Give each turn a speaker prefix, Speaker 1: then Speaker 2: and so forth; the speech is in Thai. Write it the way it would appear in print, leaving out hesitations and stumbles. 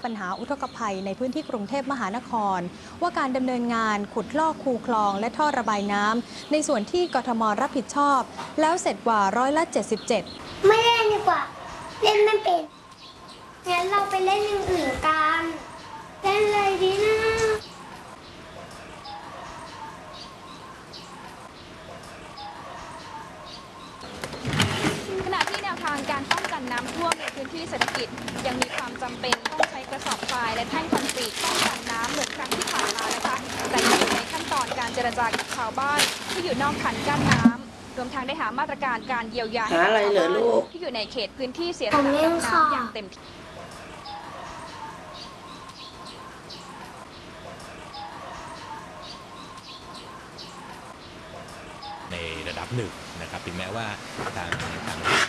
Speaker 1: ปัญหาอุทกภัยในพื้นที่กรุงเทพมหานครว่าการดำเนินงานขุดลอกคูคลองและท่อระบายน้ำในส่วนที่กทมรับผิดชอบแล้วเสร็จกว่า77%
Speaker 2: ไม่เล่นดีกว่าเล่นไม่เป็นงั้นเราไปเล่นอย่างอื่นกันเล่นอะไรดีนะ
Speaker 3: ขณะที่แนวทางการป้องกันน้ำท่วมในพื้นที่เศรษฐกิจยังมีความจำเป็นต้องใช้กระสอบทรายและแท่งคอนกรีตป้องกันน้ำเหมือนครั้งที่ผ่านมานะคะแต่ยังอยู่ในขั้นตอนการเจรจากับชาวบ้านที่อยู่นอกคันกั้นน้ำรวมทั้งได้หามาตรการการเยียวยาให้กับชาวบ้านที่อยู่ในเขตพื้นที่เสี่ยงต่อน้ำอย่างเต็มที่
Speaker 4: ในระดับหนึ่งนะครับถึงแม้ว่าทาง